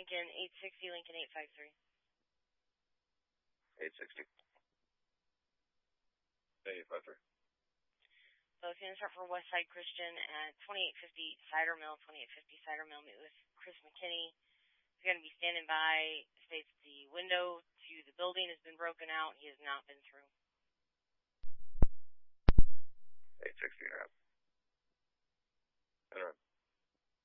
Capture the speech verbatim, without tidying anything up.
Lincoln eight sixty, Lincoln eight five three. eight sixty. eight five three. So it's going to start for Westside Christian at twenty-eight fifty Cider Mill, twenty-eight fifty Cider Mill. Meet with Chris McKinney. He's going to be standing by. States the window to the building has been broken out. He has not been through. eight sixty, yeah. Enter.